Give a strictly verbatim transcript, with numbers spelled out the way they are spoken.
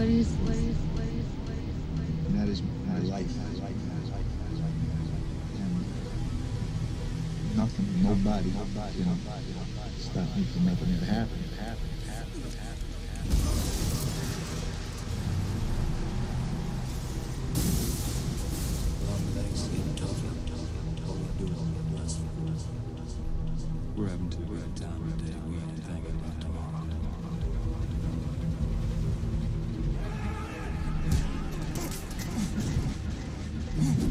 And that is my life. And nothing, nobody, nobody, nobody, stop me from making it happen. Happen, happen, happen, happen. We're having too good a time today.